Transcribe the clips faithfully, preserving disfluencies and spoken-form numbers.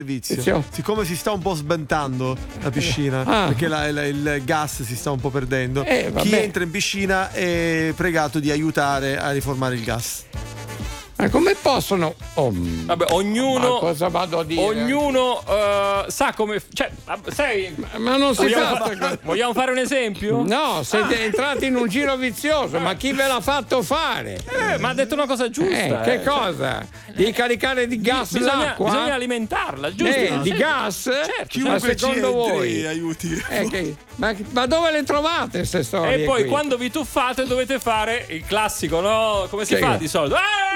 servizio. Siccome si sta un po' sbentando la piscina, ah. perché la, la, il gas si sta un po' perdendo, eh, chi entra in piscina è pregato di aiutare a riformare il gas. Ma come possono? Oh, Vabbè, ognuno. Ma cosa vado a dire? Ognuno uh, sa come. Cioè, sai. Ma, ma non si vogliamo, fa. fa, vogliamo fare un esempio? No, siete ah. entrati in un giro vizioso, ma chi ve l'ha fatto fare? Eh, ma ha detto una cosa giusta. Eh, eh. Che cosa? Di caricare di gas bisogna, l'acqua? Bisogna alimentarla, giusto? Eh, di gas? Certo. Chiunque secondo voi aiuti. Eh, che, ma, ma dove le trovate queste storie? E poi qui? quando vi tuffate dovete fare il classico, no? Come si che fa io? Di solito?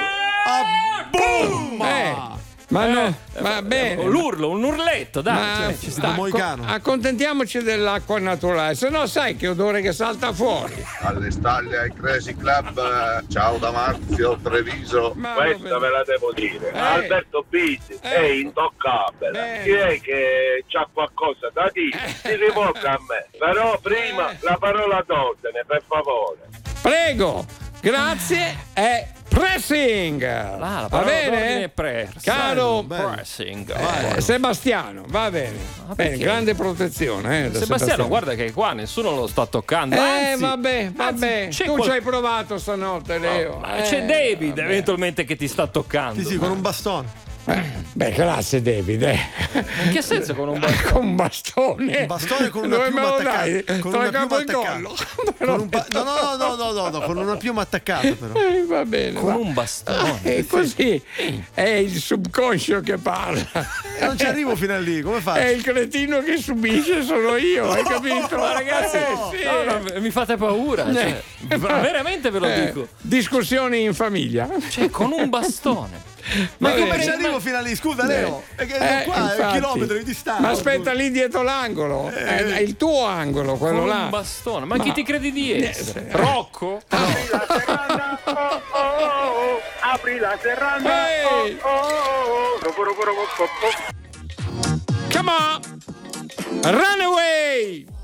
Ah, boom! Eh. Ma no, eh, va bene. L'urlo, un urletto, dai. Ma cioè, ci sta. Acco- accontentiamoci dell'acqua naturale, se no sai che odore che salta fuori. Alle stalle ai Crazy Club, ciao da Marzio Treviso. Ma questa ve la devo dire. Eh. Alberto Bizzi eh. è intoccabile. Eh. Chi è che c'ha qualcosa da dire? Eh. Si rivolga a me. Però prima eh. la parola d'ordine, per favore. Prego, grazie. È pressing. Ah, va bene? Press. Caro bello, pressing. Eh, Sebastiano, va bene. Ah, bene, grande protezione. Eh, Sebastiano, Sebastiano, guarda che qua nessuno lo sta toccando. Eh, anzi, vabbè, vabbè. Anzi, tu qual... ci hai provato stanotte, Leo. No, eh, c'è David, vabbè. eventualmente, che ti sta toccando. Sì, sì, con un bastone. Eh, beh, grazie David. Eh. In che senso con un bastone? Con un bastone. Un bastone con una Dove piuma attaccata. Con una piuma attaccata. Con un pa- no, no, no, no, no, no, con una piuma attaccata però. Eh, va bene. Con va. un bastone. Ah, è così. È il subconscio che parla. E non ci arrivo fino a lì, come faccio? È il cretino che subisce, sono io, hai capito? Ma ragazzi, Eh, sì. no, no, mi fate paura. Cioè, Eh. veramente ve lo Eh, dico. Discussioni in famiglia. Cioè, con un bastone. Ma Va come bene. ci arrivo fino a lì? Scusa, Leo. È che Eh, qua è un infatti. chilometro di distanza. Ma aspetta lì dietro l'angolo, Eh. è, è il tuo angolo, quello Con là. un bastone. Ma, Ma- chi ti credi di essere? Eh. Rocco? Apri la serranda, oh, oh, oh, apri la serranda, Hey. oh, oh, oh, robo, robo, robo, robo. Come on! Run away!